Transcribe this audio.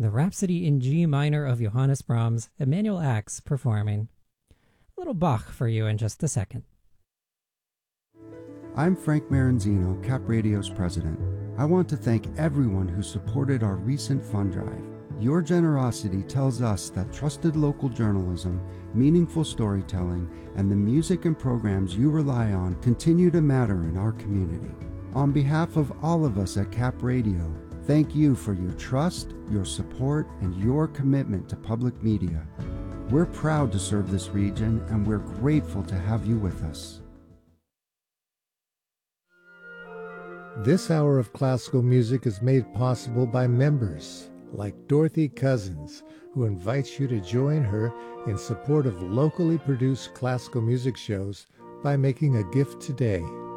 The Rhapsody in G minor of Johannes Brahms, Emanuel Ax performing. A little Bach for you in just a second. I'm Frank Maranzino, Cap Radio's president. I want to thank everyone who supported our recent fund drive. Your generosity tells us that trusted local journalism, meaningful storytelling, and the music and programs you rely on continue to matter in our community. On behalf of all of us at Cap Radio, thank you for your trust, your support, and your commitment to public media. We're proud to serve this region, and we're grateful to have you with us. This hour of classical music is made possible by members like Dorothy Cousins, who invites you to join her in support of locally produced classical music shows by making a gift today.